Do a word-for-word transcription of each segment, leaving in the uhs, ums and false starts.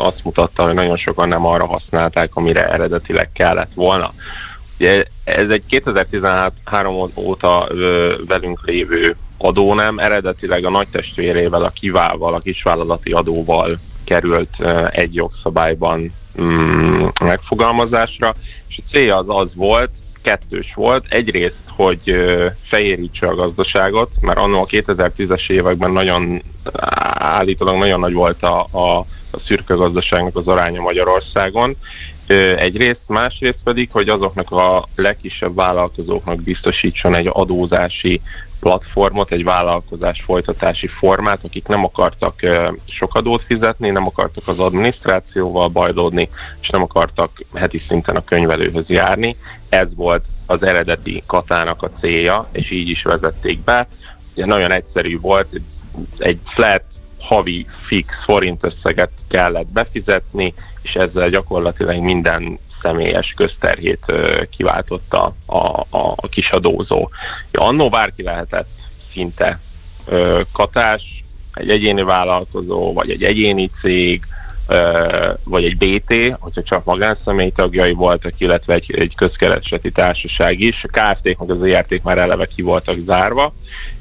azt mutatta, hogy nagyon sokan nem arra használták, amire eredetileg kellett volna. Ugye ez egy kétezer-tizenhárom óta ö, velünk lévő adó nem, eredetileg a nagy testvérével, a kivával, a kisvállalati adóval került ö, egy jogszabályban mm, megfogalmazásra, és a célja az az volt, kettős volt. Egyrészt, hogy ö, fejérítse a gazdaságot, mert annól a kétezer-tízes években nagyon állítólag nagyon nagy volt a, a, a szürke gazdaságnak az aránya Magyarországon. Ö, egyrészt, másrészt pedig, hogy azoknak a legkisebb vállalkozóknak biztosítson egy adózási platformot, egy vállalkozás folytatási formát, akik nem akartak uh, sok adót fizetni, nem akartak az adminisztrációval bajlódni, és nem akartak heti szinten a könyvelőhöz járni. Ez volt az eredeti katának a célja, és így is vezették be. Ugye nagyon egyszerű volt, egy flat, havi, fix forint összeget kellett befizetni, és ezzel gyakorlatilag minden személyes közterhét uh, kiváltotta a, a, a kis adózó. Ja, annó bárki lehetett szinte uh, katás, egy egyéni vállalkozó, vagy egy egyéni cég, uh, vagy egy bé té, hogyha csak magánszemély tagjai voltak, illetve egy, egy közkereseti társaság is. A ká ef té-k meg az é er té-k már eleve ki voltak zárva.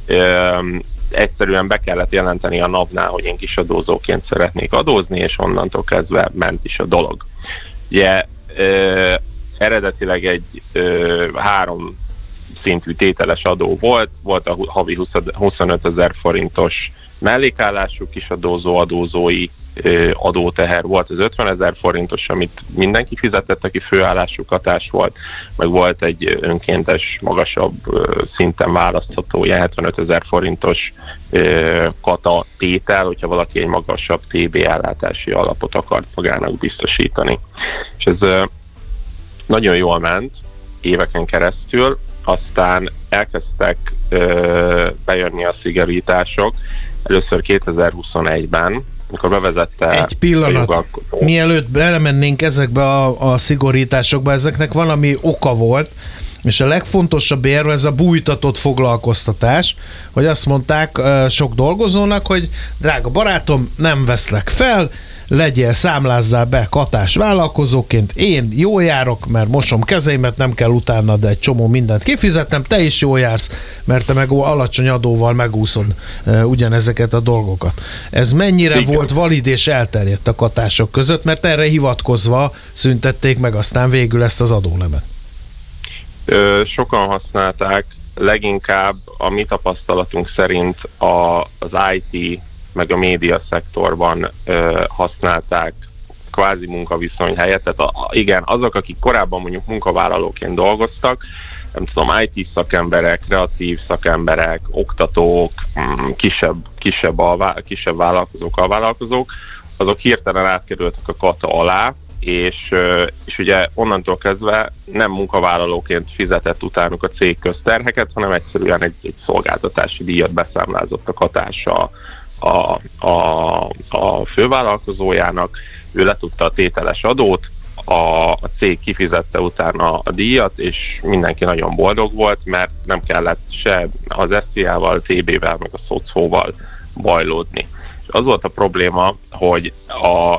Uh, egyszerűen be kellett jelenteni a napnál, hogy én kisadózóként szeretnék adózni, és onnantól kezdve ment is a dolog. Ugye, Ö, eredetileg egy ö, három szintű tételes adó volt, volt a havi huszonötezer forintos mellékállású kisadózó adózói ö, adóteher, volt az ötvenezer forintos, amit mindenki fizetett, aki főállású katás volt, meg volt egy önkéntes, magasabb ö, szinten választható hetvenötezer forintos ö, kata tétel, hogyha valaki egy magasabb té bé ellátási alapot akart magának biztosítani. És ez ö, nagyon jól ment éveken keresztül, aztán elkezdtek ö, bejönni a szigorítások, először kétezer-huszonegyben, amikor bevezette Egy pillanat, a jogalkotó. Mielőtt elemennénk ezekbe a, a szigorításokba, ezeknek valami oka volt, és a legfontosabb érv ez a bújtatott foglalkoztatás, hogy azt mondták uh, sok dolgozónak, hogy drága barátom, nem veszlek fel, legyél, számlázzál be katás vállalkozóként, én jól járok, mert mosom kezeimet, nem kell utána, de egy csomó mindent kifizettem, te is jól jársz, mert te meg alacsony adóval megúszod uh, ugyanezeket a dolgokat. Ez mennyire Igen. volt valid és elterjedt a katások között, mert erre hivatkozva szüntették meg aztán végül ezt az adónemet? Sokan használták, leginkább a mi tapasztalatunk szerint a, az i té meg a média szektorban ö, használták kvázi munkaviszony helyett. Tehát a, a, igen, azok, akik korábban mondjuk munkavállalóként dolgoztak, nem tudom, i té szakemberek, kreatív szakemberek, oktatók, kisebb, kisebb, alvá, kisebb vállalkozók, alvállalkozók, azok hirtelen átkerültek a kata alá, és, és ugye onnantól kezdve nem munkavállalóként fizetett utánuk a cég közterheket, hanem egyszerűen egy, egy szolgáltatási díjat beszámlázott a katása a, a, a fővállalkozójának, ő letudta a tételes adót, a, a cég kifizette utána a díjat, és mindenki nagyon boldog volt, mert nem kellett se az es zé á-val, té bé-vel, meg a szocóval bajlódni. És az volt a probléma, hogy a,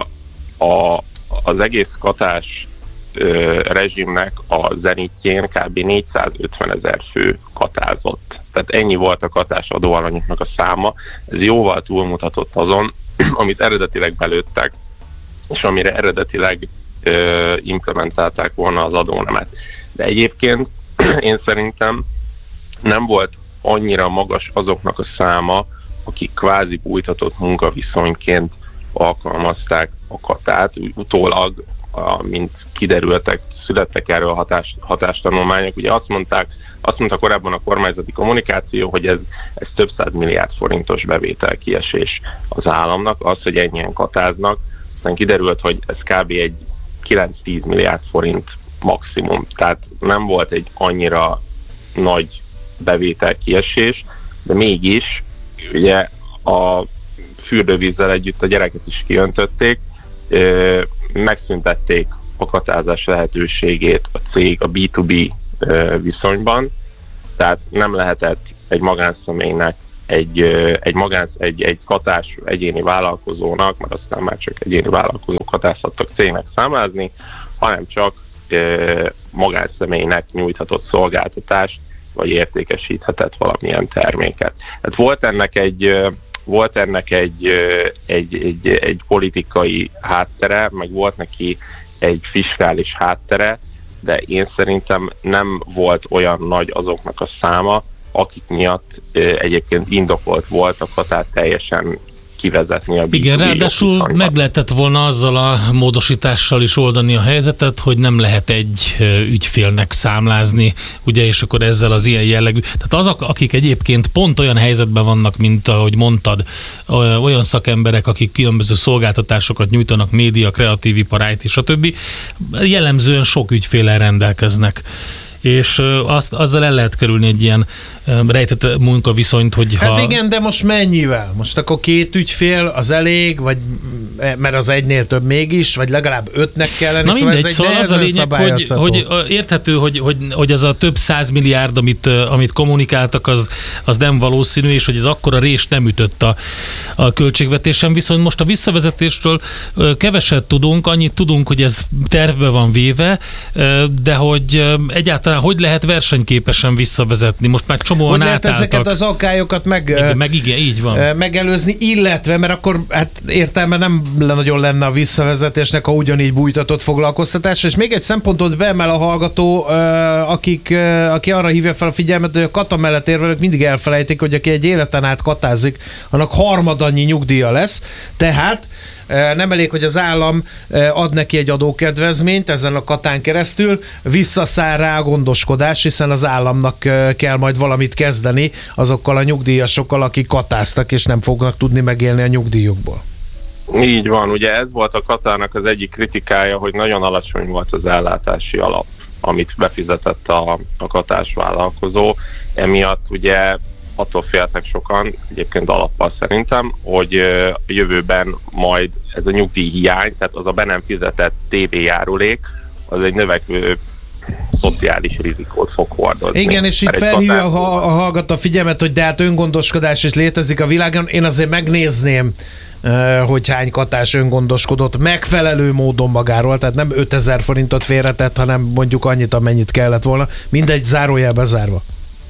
a az egész katás ö, rezsimnek a zenitjén kb. négyszázötvenezer fő katázott. Tehát ennyi volt a katás adóalanyoknak a száma. Ez jóval túlmutatott azon, amit eredetileg belőttek, és amire eredetileg ö, implementálták volna az adónemet. De egyébként én szerintem nem volt annyira magas azoknak a száma, akik kvázi bújtatott munkaviszonyként alkalmazták a katát, úgy utólag, mint kiderültek, születtek erről hatás, hatástanulmányok. Ugye azt mondták, azt mondta korábban a kormányzati kommunikáció, hogy ez, ez több száz milliárd forintos bevétel kiesés az államnak, az, hogy ennyien katáznak. Aztán kiderült, hogy ez kb. Egy kilenc-tíz milliárd forint maximum. Tehát nem volt egy annyira nagy bevétel kiesés, de mégis ugye a fürdővízzel együtt a gyereket is kiöntötték, megszüntették a katázás lehetőségét a cég a bé kettő bé viszonyban, tehát nem lehetett egy magánszemélynek egy, egy, magán, egy, egy katás egyéni vállalkozónak, mert aztán már csak egyéni vállalkozók katázhattak cégnek számlázni, hanem csak magánszemélynek nyújthatott szolgáltatást, vagy értékesíthetett valamilyen terméket. Hát volt ennek egy, volt ennek egy, egy, egy, egy politikai háttere, meg volt neki egy fiskális háttere, de én szerintem nem volt olyan nagy azoknak a száma, akik miatt egyébként indokolt volt a katát teljesen kivezetni a Igen, ráadásul meg lehetett volna azzal a módosítással is oldani a helyzetet, hogy nem lehet egy ügyfélnek számlázni, ugye, és akkor ezzel az ilyen jellegű. Tehát azok, akik egyébként pont olyan helyzetben vannak, mint ahogy mondtad, olyan szakemberek, akik különböző szolgáltatásokat nyújtanak, média, kreatív ipar, í té, stb. Jellemzően sok ügyféllel rendelkeznek. És azt, azzal el lehet kerülni egy ilyen rejtett munkaviszonyt, hogy ha... Hát igen, de most mennyivel? Most akkor két ügyfél az elég, vagy mert az egynél több mégis, vagy legalább ötnek kell lenni? Na szóval mindegy, szóval az a lényeg, hogy, hogy érthető, hogy, hogy, hogy az a több százmilliárd, amit, amit kommunikáltak, az, az nem valószínű, és hogy ez akkora rést nem ütött a, a költségvetésen, viszont most a visszavezetésről keveset tudunk, annyit tudunk, hogy ez tervbe van véve, de hogy egyáltalán hogy lehet versenyképesen visszavezetni? Most már csomóan hogy lehet átálltak. Ezeket az akályokat meg, meg, meg igen, így van. megelőzni, illetve, mert akkor hát értelme nem nagyon lenne a visszavezetésnek, ha ugyanígy bújtatott foglalkoztatás. És még egy szempontot beemel a hallgató, akik, aki arra hívja fel a figyelmet, hogy a kata mellett érvelők mindig elfelejtik, hogy aki egy életen át katázik, annak harmadannyi nyugdíja lesz. Tehát nem elég, hogy az állam ad neki egy adókedvezményt ezen a katán keresztül, visszaszáll rá a gondoskodás, hiszen az államnak kell majd valamit kezdeni azokkal a nyugdíjasokkal, akik katáztak, és nem fognak tudni megélni a nyugdíjukból. Így van, ugye ez volt a katának az egyik kritikája, hogy nagyon alacsony volt az ellátási alap, amit befizetett a, a katás vállalkozó. Emiatt ugye attól féltek sokan, egyébként alappal szerintem, hogy a jövőben majd ez a nyugdíjhiány, tehát az a be nem fizetett té vé járulék, az egy növekvő szociális rizikót fog hordozni. Igen, és itt felhívja a, a hallgató a figyelmet, hogy de hát öngondoskodás is létezik a világon. Én azért megnézném, hogy hány katás öngondoskodott megfelelő módon magáról, tehát nem ötezer forintot félretett, hanem mondjuk annyit, amennyit kellett volna. Mindegy, zárójelbe zárva.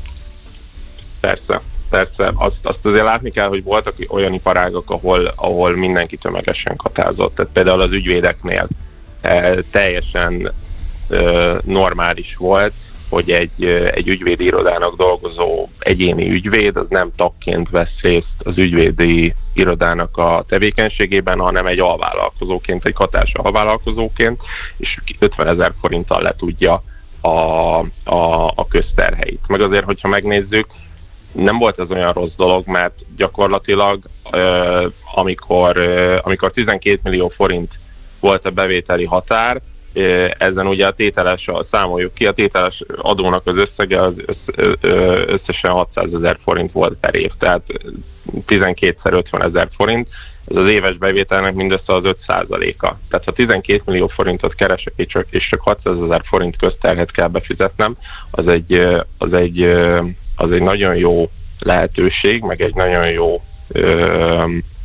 Persze, persze. Azt, azt azért látni kell, hogy voltak olyan iparágak, ahol, ahol mindenki tömegesen katázott. Tehát például az ügyvédeknél e, teljesen e, normális volt, hogy egy, egy ügyvédi irodának dolgozó egyéni ügyvéd az nem tagként vesz részt az ügyvédi irodának a tevékenységében, hanem egy alvállalkozóként, egy katás alvállalkozóként, és ötvenezer forinttal le tudja a, a, a közterheit. Meg azért, hogyha megnézzük, nem volt ez olyan rossz dolog, mert gyakorlatilag euh, amikor, euh, amikor tizenkét millió forint volt a bevételi határ, euh, ezen ugye a tételes, számoljuk ki, a tételes adónak az összege az össz, ö, összesen hatszázezer forint volt per év, tehát tizenkétszer ötvenezer forint, ez az éves bevételnek mindössze az öt százaléka. Tehát ha tizenkét millió forintot keresek, és csak, és csak hatszázezer forint közterhet kell befizetnem, az egy, az egy, az egy nagyon jó lehetőség, meg egy nagyon jó ö,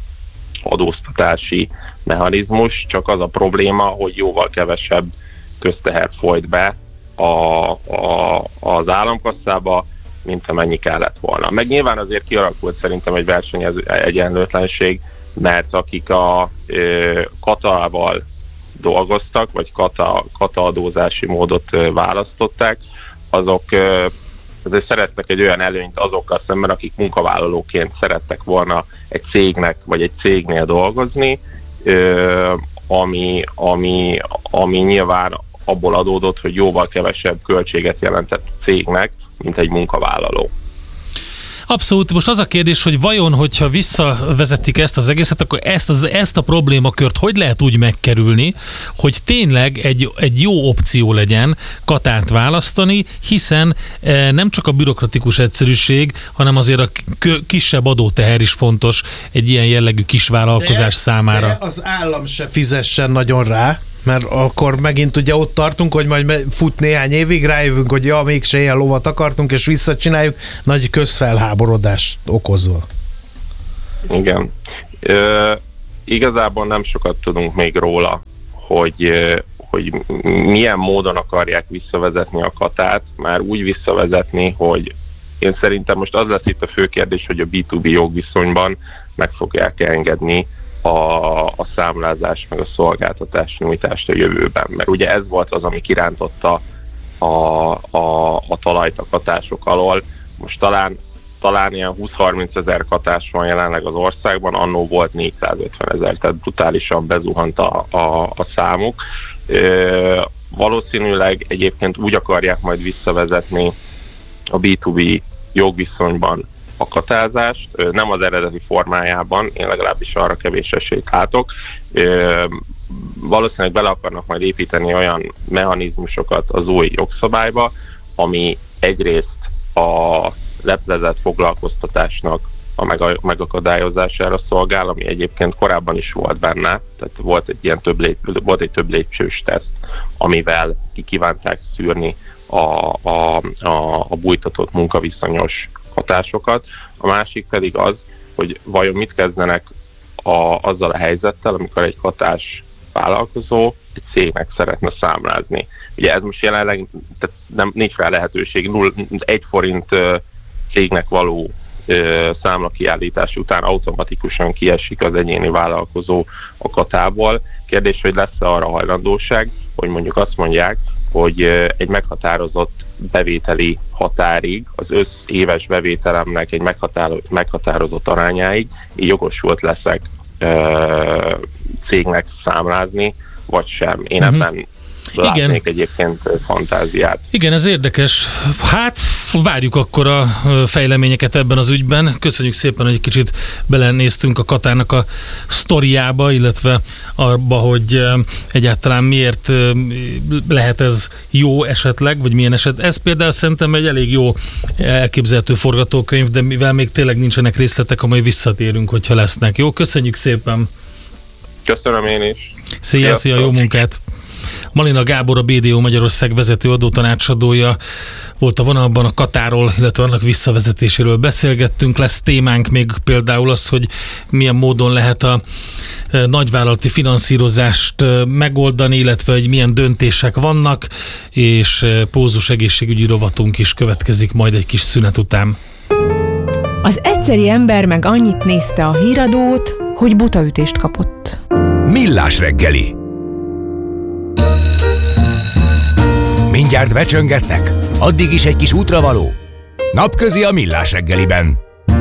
adóztatási mechanizmus, csak az a probléma, hogy jóval kevesebb közteher folyt be a, a, az államkasszába, mint amennyi kellett volna. Meg nyilván azért kialakult szerintem egy versenyegyenlőtlenség, mert akik a ö, katával dolgoztak, vagy kata, kata adózási módot ö, választották, azok ö, azért szeretnek egy olyan előnyt azokkal szemben, akik munkavállalóként szerettek volna egy cégnek, vagy egy cégnél dolgozni, ö, ami, ami, ami nyilván abból adódott, hogy jóval kevesebb költséget jelentett cégnek, mint egy munkavállaló. Abszolút. Most az a kérdés, hogy vajon, hogyha visszavezetik ezt az egészet, akkor ezt, az, ezt a problémakört hogy lehet úgy megkerülni, hogy tényleg egy, egy jó opció legyen katát választani, hiszen e, nem csak a bürokratikus egyszerűség, hanem azért a k- kisebb adóteher is fontos egy ilyen jellegű kisvállalkozás de, számára. De az állam se fizessen nagyon rá, Mert akkor megint ugye ott tartunk, hogy majd fut néhány évig, rájövünk, hogy ja, mégse ilyen lovat akartunk, és visszacsináljuk, nagy közfelháborodást okozva. Igen. Ö, igazából nem sokat tudunk még róla, hogy, hogy milyen módon akarják visszavezetni a katát, már úgy visszavezetni, hogy én szerintem most az lesz itt a fő kérdés, hogy a bé kettő bé jogviszonyban meg fogják engedni a, a számlázás meg a szolgáltatás nyújtást a jövőben. Mert ugye ez volt az, ami kirántotta a, a, a talajt a katások alól. Most talán, talán ilyen húsz-harminc ezer katás van jelenleg az országban, annó volt négyszázötven ezer, tehát brutálisan bezuhant a, a, a számuk. Ö, valószínűleg egyébként úgy akarják majd visszavezetni a bé kettő bé jogviszonyban a katázást, nem az eredeti formájában, én legalábbis arra kevés esélyt látok. Valószínűleg bele akarnak majd építeni olyan mechanizmusokat az új jogszabályba, ami egyrészt a leplezett foglalkoztatásnak a megakadályozására szolgál, ami egyébként korábban is volt benne, tehát volt egy ilyen több, lép, volt egy több lépcsős teszt, amivel ki kívánták szűrni a, a, a, a bújtatott munkaviszonyos hatásokat. A másik pedig az, hogy vajon mit kezdenek a, azzal a helyzettel, amikor egy hatás vállalkozó egy cégnek szeretne számlázni. Ugye ez most jelenleg tehát nem, nincs rá lehetőség, null, egy forint cégnek való ö, számlakiállítás után automatikusan kiesik az egyéni vállalkozó a katából. Kérdés, hogy lesz-e arra hajlandóság, hogy mondjuk azt mondják, hogy ö, egy meghatározott bevételi határig, az összéves bevételemnek egy meghatározott, meghatározott arányáig így jogosult leszek ö, cégnek számlázni, vagy sem. Én uh-huh. ebben látnék Igen. egyébként fantáziát. Igen, ez érdekes. Hát várjuk akkor a fejleményeket ebben az ügyben. Köszönjük szépen, hogy egy kicsit belenéztünk a Katának a sztoriába, illetve abba, hogy egyáltalán miért lehet ez jó esetleg, vagy milyen eset. Ez például szerintem egy elég jó elképzelhető forgatókönyv, de mivel még tényleg nincsenek részletek, amely visszatérünk, hogyha lesznek. Jó, köszönjük szépen! Köszönöm én is! Szia, szia, jó munkát! Malina Gábor, a bé dé o Magyarország vezető adótanácsadója volt a vonalban, a Katáról, illetve annak visszavezetéséről beszélgettünk. Lesz témánk még például az, hogy milyen módon lehet a nagyvállalati finanszírozást megoldani, illetve hogy milyen döntések vannak, és pózus egészségügyi rovatunk is következik majd egy kis szünet után. Az egyszeri ember meg annyit nézte a híradót, hogy butaütést kapott. Millás reggeli. Mindjárt becsöngetnek? Addig is egy kis útravaló? Napközi a Millás reggeliben.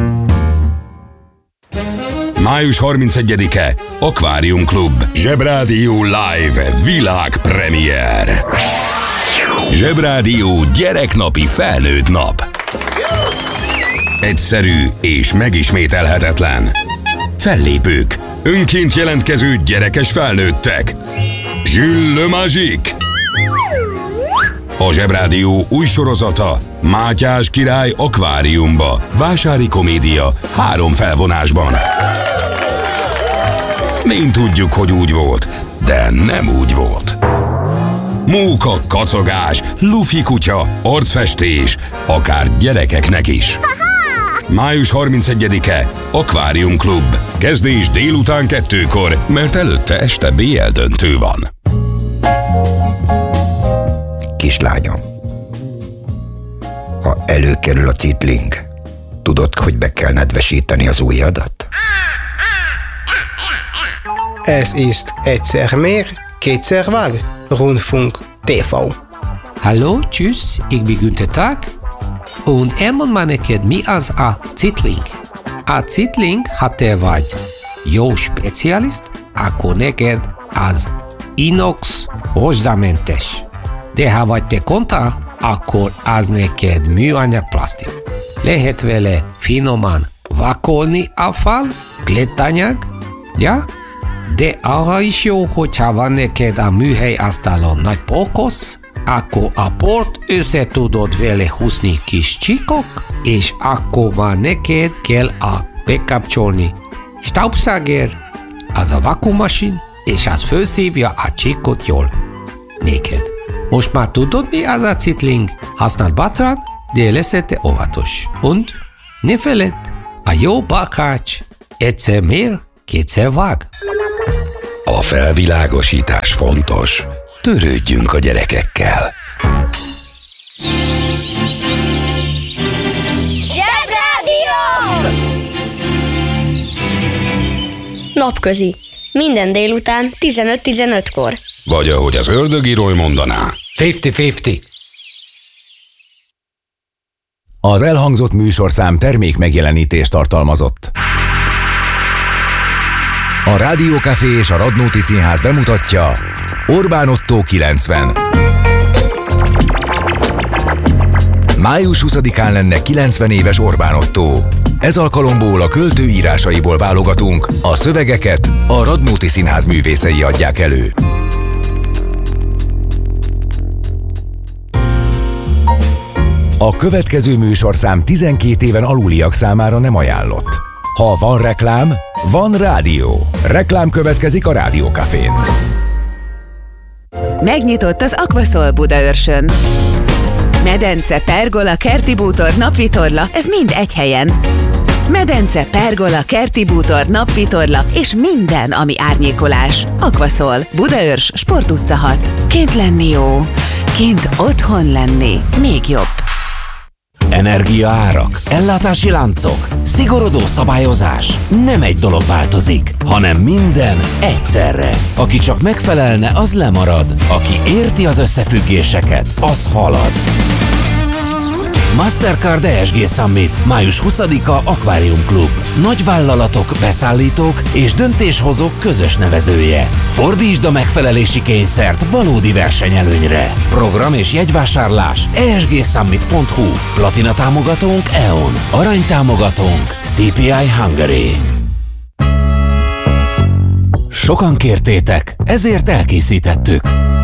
május harmincegyedike. Akvárium Klub. Zsebrádió Live. Világpremiér. Zsebrádió gyereknapi felnőtt nap. Egyszerű és megismételhetetlen. Fellépők. Önként jelentkező gyerekes felnőttek. Jules Le Magique. A Zsebrádió új sorozata Mátyás király akváriumba. Vásári komédia három felvonásban. Mind tudjuk, hogy úgy volt, de nem úgy volt. Móka, kacagás, lufi kutya, arcfestés, akár gyerekeknek is. május harmincegyedike. Akvárium Klub. Kezdés délután kettőkor, mert előtte este bé el döntő van. Kislányom, ha előkerül a citling, tudod, hogy be kell nedvesíteni az ujjadat? Ez ist egyszer meer, kétszer vár, Rundfunk té vé. Hallo, tschüss, ik bin Günther Tag und elmond már neked, mi az a citling. A citling, ha te vagy jó specialist, akkor neked az inox rozsdamentes. De ha vagy te kontra, akkor az neked műanyag plastik. Lehet vele finoman vakolni a fal, glétanyag, ja? De arra is jó, hogyha van neked a műhelyasztalon nagy pókosz, akkor a port össze tudod vele húzni kis csíkok, és akkor már neked kell a bekapcsolni staubsauger, az a vakuummasin, és az főszívja a csíkot jól. Néked. Most már tudod, mi az a citling? Használd bátran, de leszete óvatos. Und ne feledd, a jó bakács egyszer mér, kétszer vág. A felvilágosítás fontos. Törődjünk a gyerekekkel. Zsebrádió! Napközi. Minden délután tizenöt tizenötkor. Vagy ahogy az ördögírói mondaná. ötven-ötven. Az elhangzott műsorszám termék megjelenítést tartalmazott. A Rádió Café és a Radnóti Színház bemutatja Orbán Ottó kilencven. május huszadikán lenne kilencven éves Orbán Ottó. Ez alkalomból a költő írásaiból válogatunk, a szövegeket a Radnóti Színház művészei adják elő. A következő műsorszám tizenkét éven aluliak számára nem ajánlott. Ha van reklám, van rádió. Reklám következik a Rádió Cafén. Megnyitott az Aquaszol Budaörsön. Medence, pergola, kerti bútor, napvitorla, ez mind egy helyen. Medence, pergola, kerti bútor, napvitorla és minden, ami árnyékolás. Aquaszol, Budaörs, Sport utca hat. Kint lenni jó, kint otthon lenni még jobb. Energiaárak, ellátási láncok, szigorodó szabályozás. Nem egy dolog változik, hanem minden egyszerre. Aki csak megfelelne, az lemarad. Aki érti az összefüggéseket, az halad. Mastercard e es gé Summit, május huszadika Aquarium Club. Nagyvállalatok, beszállítók és döntéshozók közös nevezője. Fordítsd a megfelelési kényszert valódi versenyelőnyre. Program és jegyvásárlás e es gé summit pont hu. Platina támogatónk é o en. Arany támogatónk cé pé i Hungary. Sokan kértétek, ezért elkészítettük.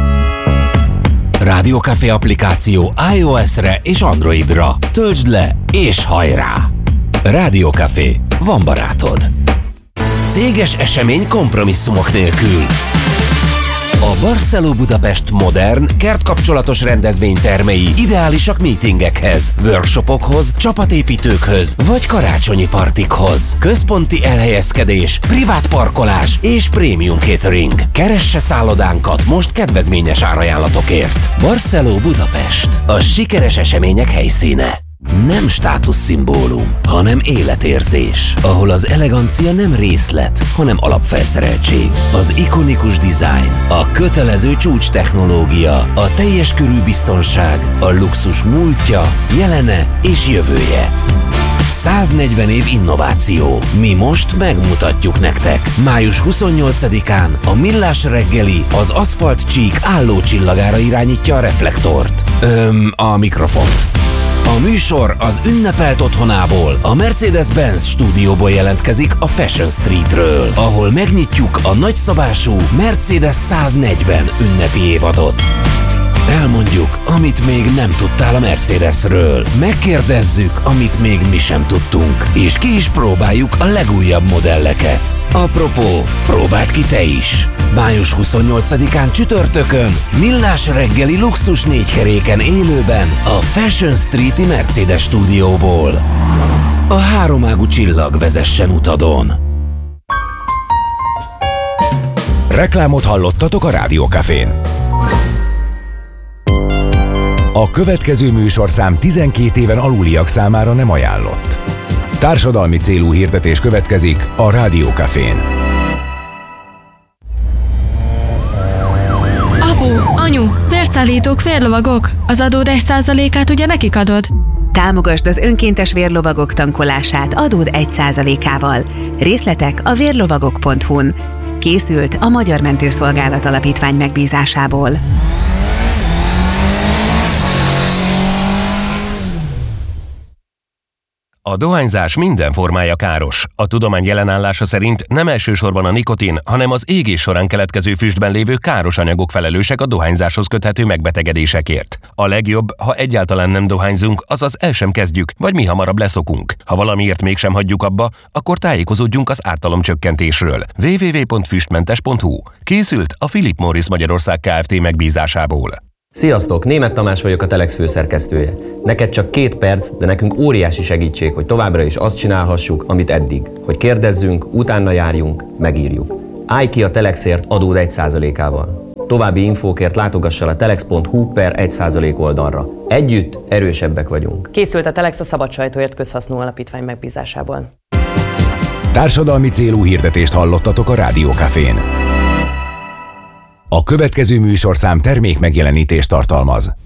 Rádió Café applikáció iOS-re és Androidra. Töltsd le és hajrá! Rádió Café. Van barátod. Céges esemény kompromisszumok nélkül. A Barceló Budapest modern, kertkapcsolatos rendezvénytermei ideálisak meetingekhez, workshopokhoz, csapatépítőkhöz vagy karácsonyi partikhoz. Központi elhelyezkedés, privát parkolás és prémium catering. Keresse szállodánkat most kedvezményes árajánlatokért. Barceló Budapest. A sikeres események helyszíne. Nem státuszszimbólum, hanem életérzés, ahol az elegancia nem részlet, hanem alapfelszereltség. Az ikonikus dizájn, a kötelező csúcs technológia, a teljes körű biztonság, a luxus múltja, jelene és jövője. száznegyven év innováció. Mi most megmutatjuk nektek. május huszonnyolcadikán a Millás reggeli az aszfalt csík állócsillagára irányítja a reflektort. Öm, a mikrofont. A műsor az ünnepelt otthonából, a Mercedes-Benz stúdióból jelentkezik a Fashion Streetről, ahol megnyitjuk a nagyszabású Mercedes száznegyven ünnepi évadot. Elmondjuk, amit még nem tudtál a Mercedesről. Megkérdezzük, amit még mi sem tudtunk. És ki is próbáljuk a legújabb modelleket. Apropó, próbáld ki te is! május huszonnyolcadikán csütörtökön Millás reggeli luxus négykeréken élőben a Fashion Street-i Mercedes stúdióból. A háromágú csillag vezessen utadon. Reklámot hallottatok a Rádió Cafén. A következő műsorszám tizenkét éven aluliak számára nem ajánlott. Társadalmi célú hirdetés következik a Rádió Cafén. Apu, anyu, vérszállítók, vérlovagok. Az adód egy százalékát ugye nekik adod? Támogasd az önkéntes vérlovagok tankolását adód egy százalékával. Részletek a vérlovagok pont hu-n. Készült a Magyar Mentőszolgálat Alapítvány megbízásából. A dohányzás minden formája káros. A tudomány jelenállása szerint nem elsősorban a nikotin, hanem az égés során keletkező füstben lévő káros anyagok felelősek a dohányzáshoz köthető megbetegedésekért. A legjobb, ha egyáltalán nem dohányzunk, azaz el sem kezdjük, vagy mi hamarabb leszokunk. Ha valamiért mégsem hagyjuk abba, akkor tájékozódjunk az ártalomcsökkentésről. double-u double-u double-u pont füstmentes pont hu. Készült a Philip Morris Magyarország Kft. Megbízásából. Sziasztok, Németh Tamás vagyok, a Telex főszerkesztője. Neked csak két perc, de nekünk óriási segítség, hogy továbbra is azt csinálhassuk, amit eddig. Hogy kérdezzünk, utána járjunk, megírjuk. Állj ki a Telexért adód egy százalékával. További infókért látogass el a telex pont hu per egy százalék oldalra. Együtt erősebbek vagyunk. Készült a Telex a Szabad Sajtóért Közhasznú Alapítvány megbízásából. Társadalmi célú hirdetést hallottatok a Rádió Cafén. A következő műsorszám termék megjelenítést tartalmaz.